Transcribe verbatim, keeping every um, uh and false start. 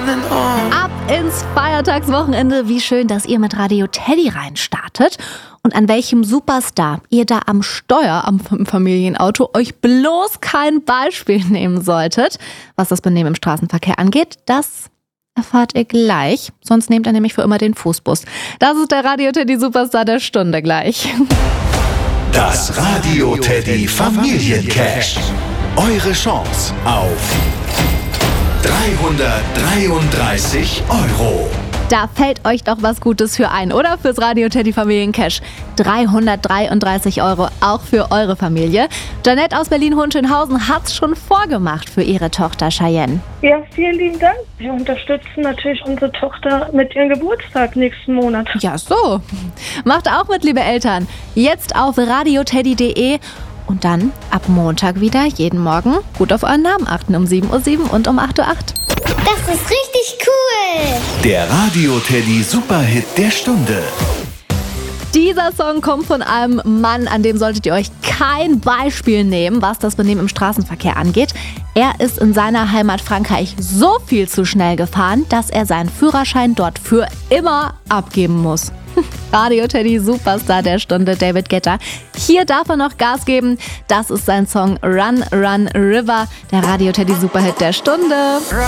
Ab ins Feiertagswochenende. Wie schön, dass ihr mit Radio Teddy reinstartet. Und an welchem Superstar ihr da am Steuer am Familienauto euch bloß kein Beispiel nehmen solltet. Was das Benehmen im Straßenverkehr angeht, das erfahrt ihr gleich. Sonst nehmt ihr nämlich für immer den Fußbus. Das ist der Radio Teddy Superstar der Stunde gleich. Das Radio Teddy Familiencash. Eure Chance auf dreihundertdreiunddreißig Euro. Da fällt euch doch was Gutes für ein, oder? Fürs Radio Teddy Familiencash. dreihundertdreiunddreißig Euro, auch für eure Familie. Janette aus Berlin-Hohenschönhausen hat's schon vorgemacht für ihre Tochter Cheyenne. Ja, vielen lieben Dank. Wir unterstützen natürlich unsere Tochter mit ihrem Geburtstag nächsten Monat. Ja, so. Macht auch mit, liebe Eltern. Jetzt auf radioteddy punkt de und dann ab Montag wieder jeden Morgen gut auf euren Namen achten um sieben Uhr sieben und um acht Uhr acht. Das ist richtig cool. Der Radio Teddy Superhit der Stunde. Dieser Song kommt von einem Mann, an dem solltet ihr euch kein Beispiel nehmen, was das Benehmen im Straßenverkehr angeht. Er ist in seiner Heimat Frankreich so viel zu schnell gefahren, dass er seinen Führerschein dort für immer abgeben muss. Radio Teddy Superstar der Stunde, David Guetta. Hier darf er noch Gas geben. Das ist sein Song Run, Run, River, der Radio Teddy Superhit der Stunde.